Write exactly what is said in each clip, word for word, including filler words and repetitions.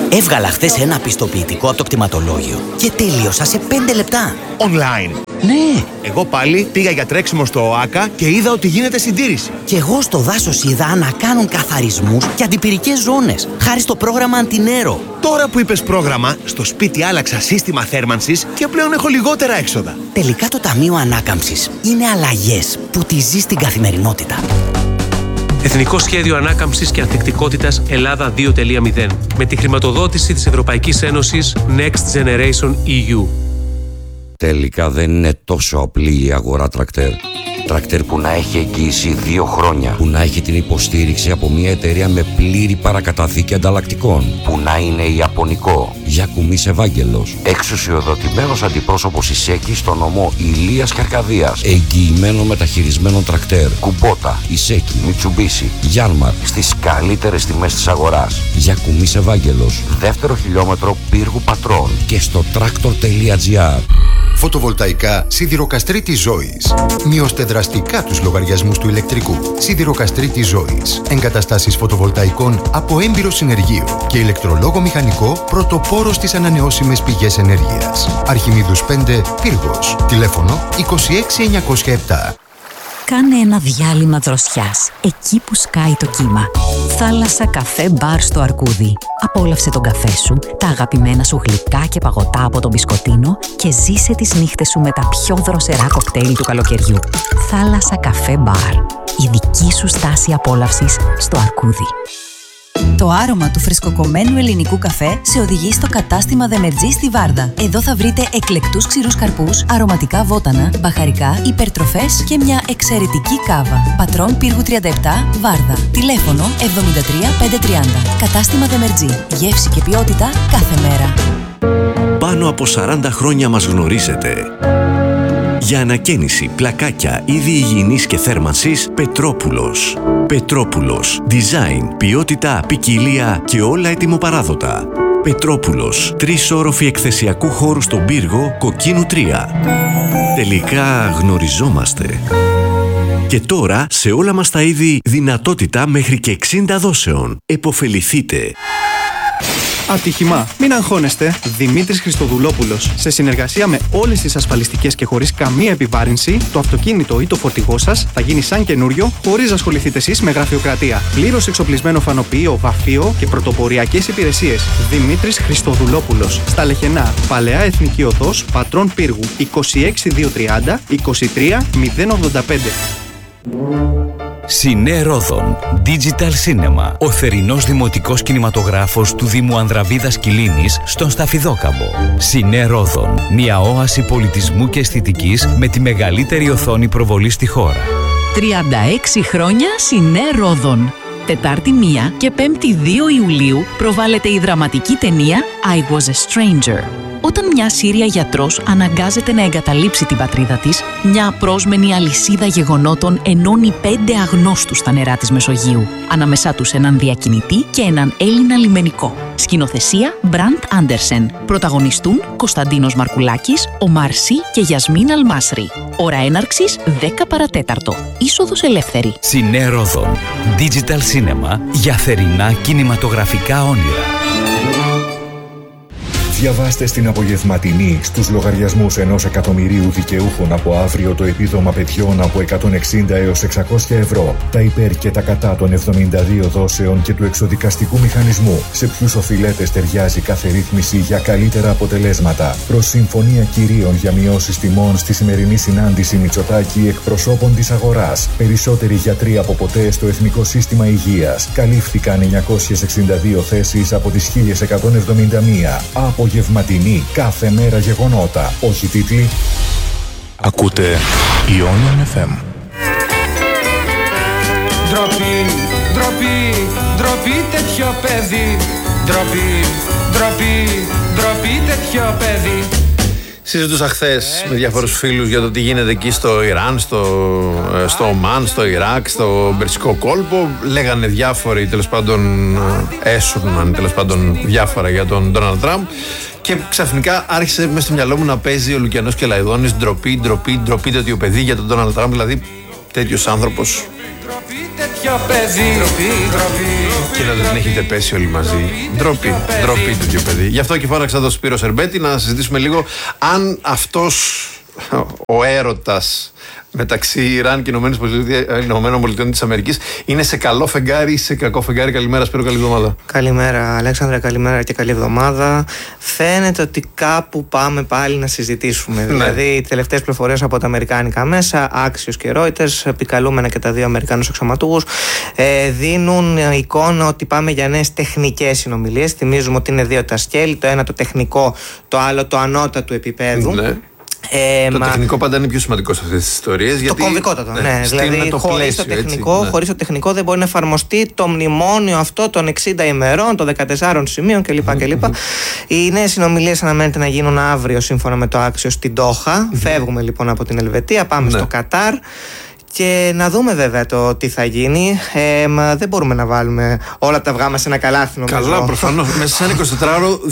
Έβγαλα χθες ένα πιστοποιητικό από το κτηματολόγιο και τελείωσα σε πέντε λεπτά. Online. Ναι. Εγώ πάλι πήγα για τρέξιμο στο ΟΑΚΑ και είδα ότι γίνεται συντήρηση. Και εγώ στο δάσος είδα να κάνουν καθαρισμούς και αντιπυρικές ζώνες, χάρη στο πρόγραμμα Αντινέρο. Τώρα που είπες πρόγραμμα, στο σπίτι άλλαξα σύστημα θέρμανσης και πλέον έχω λιγότερα έξοδα. Τελικά το Ταμείο Ανάκαμψης είναι αλλαγές που τη ζει στην καθημερινότητα. Εθνικό Σχέδιο Ανάκαμψης και Ανθεκτικότητας Ελλάδα δύο κόμμα μηδέν με τη χρηματοδότηση της Ευρωπαϊκής Ένωσης Next Generation ι γιου. Τελικά δεν είναι τόσο απλή η αγορά τρακτέρ. Τρακτέρ που να έχει εγγύηση δύο χρόνια. Που να έχει την υποστήριξη από μια εταιρεία με πλήρη παρακαταθήκη ανταλλακτικών. Που να είναι ιαπωνικό. Γιακουμής Ευάγγελος. Εξουσιοδοτημένος αντιπρόσωπος Ισέκη στο νομό Ηλίας και Αρκαδίας. Εγγυημένο μεταχειρισμένο τρακτέρ. Κουμπότα, Ισέκη, Μιτσουμπίσι, Γιάνμαρ. Στις καλύτερες τιμές της αγοράς. Γιακουμής Ευάγγελος. Δεύτερο χιλιόμετρο Πύργου Πατρών. Και στο τρακτορ τελεία τζι άρ. Φωτοβολταϊκά Σιδηροκαστρίτης Ζώης. Μειώστε δραστικά τους λογαριασμούς του ηλεκτρικού. Σιδηροκαστρίτης Ζώης. Εγκαταστάσεις φωτοβολταϊκών από έμπειρο συνεργείο και ηλεκτρολόγο μηχανικό πρωτοπόρο στις ανανεώσιμες πηγές ενέργειας. Αρχιμίδους πέντε, Πύργος. Τηλέφωνο είκοσι έξι εννιακόσια επτά. Κάνε ένα διάλειμμα δροσιάς, εκεί που σκάει το κύμα. Θάλασσα, καφέ, μπαρ στο Αρκούδι. Απόλαυσε τον καφέ σου, τα αγαπημένα σου γλυκά και παγωτά από τον μπισκοτίνο και ζήσε τις νύχτες σου με τα πιο δροσερά κοκτέιλ του καλοκαιριού. Θάλασσα, καφέ, μπαρ. Η δική σου στάση απόλαυσης στο Αρκούδι. Το άρωμα του φρεσκοκομμένου ελληνικού καφέ σε οδηγεί στο κατάστημα Δεμερτζή στη Βάρδα. Εδώ θα βρείτε εκλεκτούς ξηρούς καρπούς, αρωματικά βότανα, μπαχαρικά, υπερτροφές και μια εξαιρετική κάβα. Πατρών Πύργου τριάντα επτά, Βάρδα. Τηλέφωνο εβδομήντα τρία πεντακόσια τριάντα. Κατάστημα Δεμερτζή. Γεύση και ποιότητα κάθε μέρα. Πάνω από σαράντα χρόνια μας γνωρίζετε. Για ανακαίνιση, πλακάκια, είδη υγιεινής και θέρμανσης, Πετρόπουλος. Πετρόπουλος. Design, ποιότητα, ποικιλία και όλα ετοιμοπαράδοτα. Πετρόπουλος. Τρεις όροφοι εκθεσιακού χώρου στον Πύργο, Κοκκίνου τρία. Τελικά γνωριζόμαστε. Και τώρα σε όλα μας τα είδη δυνατότητα μέχρι και εξήντα δόσεων. Εποφεληθείτε. Ατύχημα. Μην αγχώνεστε. Δημήτρης Χριστοδουλόπουλος. Σε συνεργασία με όλες τις ασφαλιστικές και χωρίς καμία επιβάρυνση, το αυτοκίνητο ή το φορτηγό σας θα γίνει σαν καινούριο, χωρίς να ασχοληθείτε εσείς με γραφειοκρατία. Πλήρως εξοπλισμένο φανοποιείο, βαφείο και πρωτοποριακές υπηρεσίες. Δημήτρης Χριστοδουλόπουλος. Στα Λεχενά. Παλαιά Εθνική Οδός, Πατρών Πύργου. είκοσι έξι διακόσια τριάντα είκοσι τρία μηδέν ογδόντα πέντε. Σινέ Ρόδον Digital Cinema. Ο θερινός δημοτικός κινηματογράφος του Δήμου Ανδραβίδας Κιλίνης στον Σταφιδόκαμπο. Σινέ Ρόδον. Μια όαση πολιτισμού και αισθητικής με τη μεγαλύτερη οθόνη προβολή στη χώρα. τριάντα έξι χρόνια Σινέ Ρόδον. Τετάρτη μία και Πέμπτη δύο Ιουλίου προβάλλεται η δραματική ταινία I Was a Stranger. Όταν μια Σύρια γιατρός αναγκάζεται να εγκαταλείψει την πατρίδα της, μια απρόσμενη αλυσίδα γεγονότων ενώνει πέντε αγνώστους στα νερά της Μεσογείου, ανάμεσά τους έναν διακινητή και έναν Έλληνα λιμενικό. Σκηνοθεσία Μπραντ Άντερσεν. Πρωταγωνιστούν Κωνσταντίνος Μαρκουλάκης, Ομάρ Σι και Γιασμίν Αλμάσρη. Ώρα έναρξης δέκα παρατέταρτο. Είσοδος ελεύθερη. Σινέ Ρόδον Digital Cinema για θερινά κινηματογραφικά όνειρα. Διαβάστε στην απογευματινή στους λογαριασμούς ενός εκατομμυρίου δικαιούχων από αύριο το επίδομα παιδιών από εκατόν εξήντα έως εξακόσια ευρώ, τα υπέρ και τα κατά των εβδομήντα δύο δόσεων και του εξοδικαστικού μηχανισμού. Σε ποιους οφειλέτες ταιριάζει κάθε ρύθμιση για καλύτερα αποτελέσματα. Προς συμφωνία κυρίων για μειώσεις τιμών στη σημερινή συνάντηση Μητσοτάκη εκπροσώπων της αγοράς. Περισσότεροι γιατροί από ποτέ στο Εθνικό Σύστημα Υγείας. Καλύφθηκαν εννιακόσιες εξήντα δύο θέσεις από τις χίλιες εκατόν εβδομήντα μία. Απογευματινή, κάθε μέρα γεγονότα. Όχι τίτλοι. Ακούτε Ionian εφ εμ. Ντροπή, ντροπή, ντροπή τέτοιο παιδί. Ντροπή, ντροπή, ντροπή τέτοιο παιδί. Συζητούσα χθες με διάφορους φίλους για το τι γίνεται εκεί στο Ιράν, στο, στο Ομάν, στο Ιράκ, στο Περσικό κόλπο. Λέγανε διάφοροι, τέλος πάντων, έσουρναν τέλος πάντων διάφορα για τον Ντόναλντ Τραμπ. Και ξαφνικά άρχισε μέσα στο μυαλό μου να παίζει ο Λουκιανός Κελαϊδόνης ντροπή, ντροπή, ντροπή τέτοιο παιδί για τον Ντόναλντ Τραμπ. Δηλαδή, τέτοιος άνθρωπος και να δεν έχετε πέσει όλοι μαζί. Ντροπή, ντροπή τέτοιο παιδί. Γι' αυτό και φώναξα τον Σπύρο Σερμπέτη να συζητήσουμε λίγο αν αυτός ο έρωτας μεταξύ Ιράν και Ηνωμένων Πολιτειών της Αμερικής είναι σε καλό φεγγάρι ή σε κακό φεγγάρι. Καλημέρα Σπύρο, καλή εβδομάδα. Καλημέρα Αλέξανδρα, καλημέρα και καλή εβδομάδα. Φαίνεται ότι κάπου πάμε πάλι να συζητήσουμε. Ναι. Δηλαδή οι τελευταίες πληροφορίες από τα αμερικάνικα μέσα, Axios και Reuters, επικαλούμενα και τα δύο Αμερικάνους αξιωματούχους, ε, δίνουν εικόνα ότι πάμε για νέες τεχνικές συνομιλίες. Θυμίζουμε ότι είναι δύο τα σκέλη, το ένα το τεχνικό, το άλλο το ανώτατου επίπεδου. Ναι. Ε, το μα... τεχνικό πάντα είναι πιο σημαντικό σε αυτές τις ιστορίες. Το γιατί... κομβικότατο, ναι. ναι. Δηλαδή, το χωρίς, πλαίσιο, το τεχνικό, έτσι, ναι. χωρίς το τεχνικό δεν μπορεί να εφαρμοστεί το μνημόνιο αυτό των εξήντα ημερών, των δεκατεσσάρων σημείων κλπ. Mm-hmm. κλπ. Οι νέες συνομιλίες αναμένεται να γίνουν αύριο σύμφωνα με το Axios στην Ντόχα. Mm-hmm. Φεύγουμε λοιπόν από την Ελβετία, πάμε ναι. στο Κατάρ. Και να δούμε βέβαια το τι θα γίνει. Ε, μα δεν μπορούμε να βάλουμε όλα τα αυγά μας σε ένα καλάθι, νομίζω. Καλά, προφανώς. Μέσα σε ένα εικοσιτετράωρο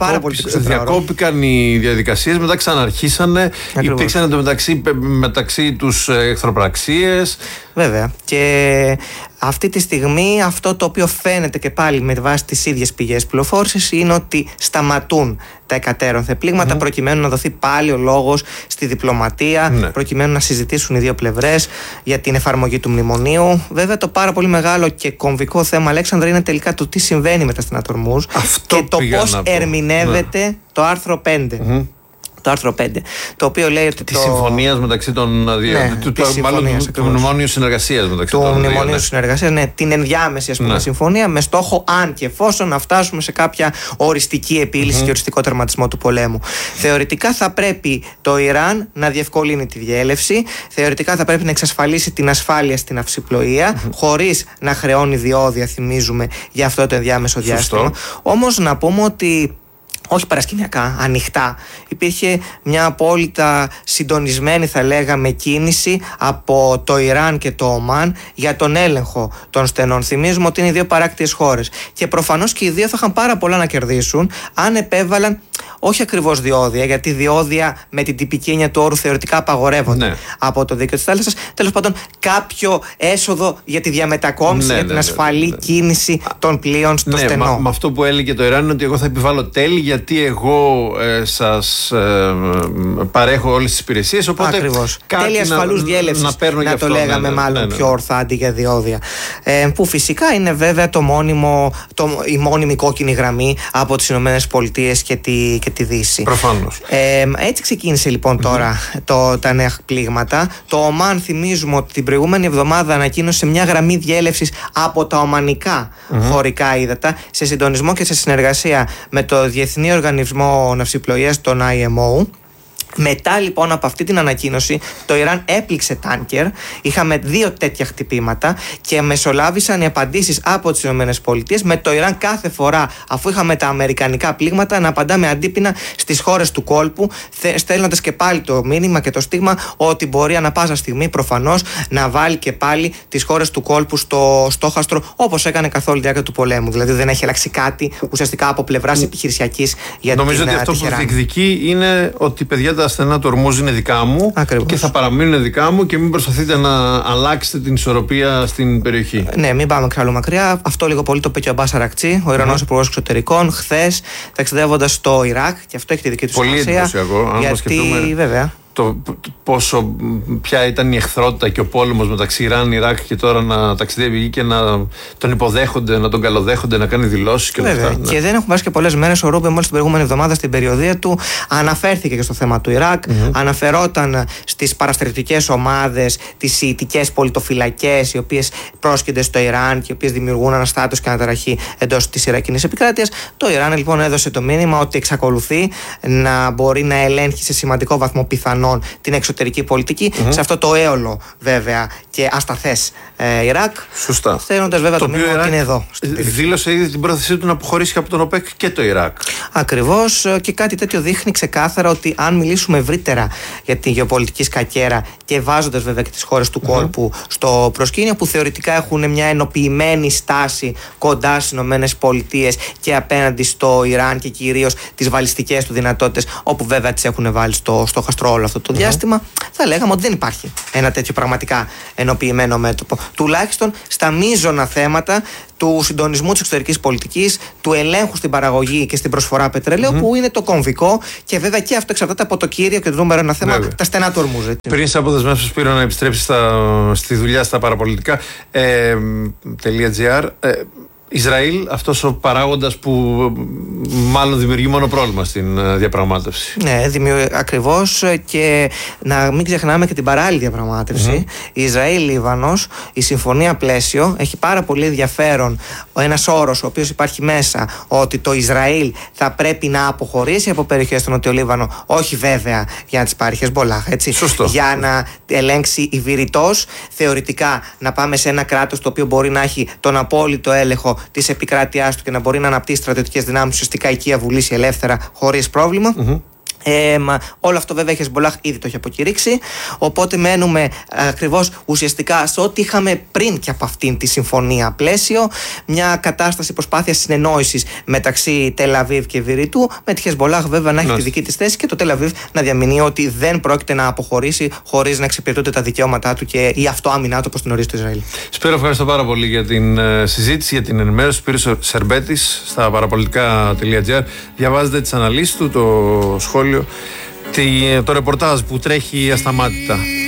διακόπηκαν οι διαδικασίες, μετά ξαναρχίσανε. Ακριβώς. Υπήρξαν εντωμεταξύ μεταξύ τους εχθροπραξίες. Βέβαια. Και αυτή τη στιγμή αυτό το οποίο φαίνεται και πάλι με βάση τις ίδιες πηγές πληροφόρησης είναι ότι σταματούν τα εκατέρωθεν πλήγματα mm-hmm. προκειμένου να δοθεί πάλι ο λόγος στη διπλωματία, ναι. προκειμένου να συζητήσουν οι δύο πλευρές για την εφαρμογή του μνημονίου. Βέβαια το πάρα πολύ μεγάλο και κομβικό θέμα, Αλέξανδρα, είναι τελικά το τι συμβαίνει με τα στενατορμούς και το πώς ερμηνεύεται ναι. το άρθρο πέντε. Mm-hmm. Το άρθρο πέντε, το οποίο λέει ότι. Τη το... συμφωνία μεταξύ των δύο. Ναι, του, του, μάλλον του, του μνημονίου συνεργασίας μεταξύ του των δύο. Του μνημονίου συνεργασίας, ναι, την ενδιάμεση ας πούμε, ναι. συμφωνία, με στόχο αν και εφόσον να φτάσουμε σε κάποια οριστική επίλυση mm-hmm. και οριστικό τερματισμό του πολέμου. Θεωρητικά θα πρέπει το Ιράν να διευκολύνει τη διέλευση, θεωρητικά θα πρέπει να εξασφαλίσει την ασφάλεια στην αυσιπλοεία, mm-hmm. χωρίς να χρεώνει διόδια, θυμίζουμε, για αυτό το ενδιάμεσο διάστημα. Όμως να πούμε ότι. Όχι παρασκηνιακά, ανοιχτά. Υπήρχε μια απόλυτα συντονισμένη, θα λέγαμε, κίνηση από το Ιράν και το Ομάν για τον έλεγχο των στενών. Θυμίζουμε ότι είναι οι δύο παράκτιες χώρες. Και προφανώς και οι δύο θα είχαν πάρα πολλά να κερδίσουν αν επέβαλαν όχι ακριβώς διόδια, γιατί διόδια με την τυπική έννοια του όρου θεωρητικά απαγορεύονται ναι. από το δίκαιο της θάλασσας. Τέλος πάντων, κάποιο έσοδο για τη διαμετακόμιση, ναι, για την ναι, ασφαλή ναι, ναι. κίνηση των πλοίων στο ναι, στενό. Μα, με αυτό που έλεγε το Ιράν είναι ότι εγώ θα επιβάλλω τέλη γιατί εγώ ε, σας ε, παρέχω όλες τις υπηρεσίες. Οπότε ακριβώς. Τέλη ασφαλούς διέλευσης, να, να, να το λέγαμε ναι, μάλλον ναι, ναι. πιο ορθά αντί για διόδια. Ε, που φυσικά είναι βέβαια το μόνιμο, το, η μόνιμη κόκκινη γραμμή από τις Ηνωμένες Πολιτείες και τη, και τη Δύση. Προφανώς. Ε, έτσι ξεκίνησε λοιπόν τώρα mm-hmm. το, τα νέα πλήγματα. Το Ομάν, θυμίζουμε ότι την προηγούμενη εβδομάδα ανακοίνωσε μια γραμμή διέλευσης από τα ομανικά mm-hmm. χωρικά ύδατα σε συντονισμό και σε συνεργασία με το Διεθνή Οργανισμό Ναυσιπλοείας, τον άι εμ ο. Μετά λοιπόν από αυτή την ανακοίνωση το Ιράν έπληξε τάνκερ, είχαμε δύο τέτοια χτυπήματα και μεσολάβησαν οι απαντήσεις από τις ΗΠΑ με το Ιράν κάθε φορά αφού είχαμε τα αμερικανικά πλήγματα να απαντά με αντίπεινα στις χώρες του κόλπου, στέλνοντας και πάλι το μήνυμα και το στίγμα ότι μπορεί ανά πάσα στιγμή προφανώς να βάλει και πάλι τις χώρες του κόλπου στο στόχαστρο όπως έκανε καθ' όλη τη διάρκεια του πολέμου. Δηλαδή δεν έχει αλλάξει κάτι ουσιαστικά από πλευράς επιχειρησιακής για νομίζω την ότι αυτό Τεχεράνη. που διεκδικεί είναι ότι παιδιά τα στενά του ορμuz είναι δικά μου. Ακριβώς. Και θα παραμείνουν δικά μου και μην προσπαθείτε να αλλάξετε την ισορροπία στην περιοχή. Ναι, μην πάμε ξάλλου μακριά. Αυτό λίγο πολύ το είπε και ο Αμπάς Αρακτσί, ο Ιρανός mm. Υπουργός Εξωτερικών, χθες ταξιδεύοντας στο Ιράκ, και αυτό έχει τη δική του σημασία. Πολύ εντυπωσιακό. Αν γιατί σκεφτούμε... βέβαια. Το, το πόσο, ποια ήταν η εχθρότητα και ο πόλεμος μεταξύ Ιράν και Ιράκ και τώρα να ταξιδεύει εκεί και να τον υποδέχονται, να τον καλοδέχονται, να κάνει δηλώσεις και όλα αυτά. Ναι. Και δεν έχουν βάσει και πολλές μέρες. Ο Ρούμπε μόλις την προηγούμενη εβδομάδα στην περιοδία του αναφέρθηκε και στο θέμα του Ιράκ. Mm-hmm. Αναφερόταν στις παραστρατιωτικές ομάδες, τις σιητικές πολιτοφυλακές, οι οποίες πρόσκυνται στο Ιράν και οι οποίες δημιουργούν αναστάτωση και αναταραχή εντός της Ιρακινής επικράτειας. Το Ιράν λοιπόν έδωσε το μήνυμα ότι εξακολουθεί να μπορεί να ελέγχει σε σημαντικό βαθμό πιθανό την εξωτερική πολιτική mm-hmm. σε αυτό το έολο βέβαια και ασταθές ε, Ιράκ. Σωστά. Στέλνοντας βέβαια το, το μήνυμα ότι είναι εδώ. Δήλωσε ήδη την πρόθεσή του να αποχωρήσει από τον ΟΠΕΚ και το Ιράκ. Ακριβώς, και κάτι τέτοιο δείχνει ξεκάθαρα ότι αν μιλήσουμε ευρύτερα για τη γεωπολιτική σκακέρα και βάζοντας βέβαια και τις χώρες του mm-hmm. κόλπου στο προσκήνιο που θεωρητικά έχουν μια ενοποιημένη στάση κοντά στις Ηνωμένες Πολιτείες και απέναντι στο Ιράν και κυρίως τις βαλιστικές του δυνατότητες, όπου βέβαια τις έχουν βάλει στο στόχαστρο όλο αυτό αυτό το διάστημα, mm-hmm. θα λέγαμε ότι δεν υπάρχει ένα τέτοιο πραγματικά ενοποιημένο μέτωπο. Τουλάχιστον στα μείζωνα θέματα του συντονισμού της εξωτερικής πολιτικής, του ελέγχου στην παραγωγή και στην προσφορά πετρελαίου, mm-hmm. που είναι το κομβικό και βέβαια και αυτό εξαρτάται από το κύριο και το νούμερο ένα θέμα, βέβαια. Τα στενά του ορμού. Πριν σε αποδεσμεύσεις, Σπύρο, να επιστρέψει στη δουλειά στα παραπολιτικά. Ε, .gr, ε, Ισραήλ, αυτός ο παράγοντας που μάλλον δημιουργεί μόνο πρόβλημα στην διαπραγμάτευση. Ναι, ακριβώς, και να μην ξεχνάμε και την παράλληλη διαπραγμάτευση. Mm-hmm. Ισραήλ-Λίβανος, η συμφωνία πλαίσιο, έχει πάρα πολύ ενδιαφέρον ένας όρος ο οποίος υπάρχει μέσα, ότι το Ισραήλ θα πρέπει να αποχωρήσει από περιοχές στο Νότιο Λίβανο, όχι βέβαια για να τις πάρει Χεσμπολάχ, έτσι. Σωστό. Για να ελέγξει ιβηρητός, θεωρητικά να πάμε σε ένα κράτος το οποίο μπορεί να έχει τον απόλυτο έλεγχο της επικράτειάς του και να μπορεί να αναπτύσσει στρατιωτικές δυνάμεις, ουσιαστικά εκεί αβουλήσει ελεύθερα, χωρίς πρόβλημα. Mm-hmm. Ε, μα, όλο αυτό βέβαια η Χεσμπολάχ ήδη το έχει αποκηρύξει. Οπότε μένουμε ακριβώς ουσιαστικά σε ό,τι είχαμε πριν και από αυτήν τη συμφωνία πλαίσιο. Μια κατάσταση προσπάθειας συνεννόησης μεταξύ Τελ-Αβίβ και Βηρητού, με τη Χεσμπολάχ βέβαια να έχει Νος. τη δική της θέση και το Τελ-Αβίβ να διαμηνύει ότι δεν πρόκειται να αποχωρήσει χωρίς να εξυπηρετούνται τα δικαιώματά του και η αυτοάμυνά του, όπως την ορίζει το Ισραήλ. Σπύρο, ευχαριστώ πάρα πολύ για την uh, συζήτηση, για την ενημέρωση. Σπύρος Σερμπέτης στα παραπολιτικά.gr. Διαβάζετε τις αναλύσεις του, το σχόλιο, το ρεπορτάζ που τρέχει ασταμάτητα.